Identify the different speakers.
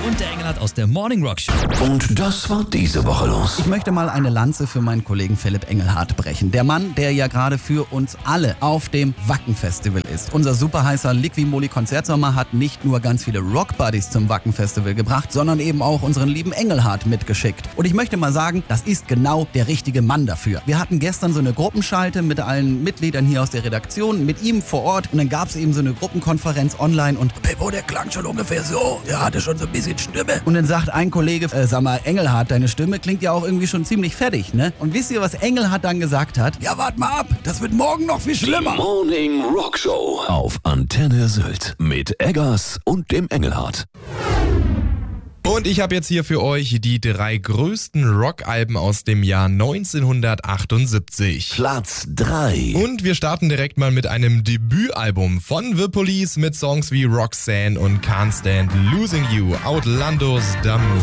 Speaker 1: und der Engelhardt aus der Morning Rock Show.
Speaker 2: Und das war diese Woche los.
Speaker 3: Ich möchte mal eine Lanze für meinen Kollegen Philipp Engelhardt brechen. Der Mann, der ja gerade für uns alle auf dem Wacken-Festival ist. Unser super heißer Liqui-Moly-Konzertsommer hat nicht nur ganz viele Rock-Buddies zum Wacken-Festival gebracht, sondern eben auch unseren lieben Engelhardt mitgeschickt. Und ich möchte mal sagen, das ist genau der richtige Mann dafür. Wir hatten gestern so eine Gruppenschalte mit allen Mitgliedern hier aus der Redaktion, mit ihm vor Ort. Und dann gab es eben so eine Gruppenkonferenz online und Pippo, der klang schon ungefähr so. Der hatte schon so ein bisschen Stimme. Und dann sagt ein Kollege, sag mal, Engelhardt, deine Stimme klingt ja auch irgendwie schon ziemlich fertig, ne? Und wisst ihr, was Engelhardt dann gesagt hat? Ja, wart mal ab, das wird morgen noch viel schlimmer.
Speaker 2: Morning Rock Show auf Antenne Sylt mit Eggers und dem Engelhardt.
Speaker 4: Und ich habe jetzt hier für euch die 3 größten Rockalben aus dem Jahr 1978.
Speaker 2: Platz 3.
Speaker 4: Und wir starten direkt mal mit einem Debütalbum von The Police mit Songs wie Roxanne und Can't Stand Losing You, Outlandos D'amour.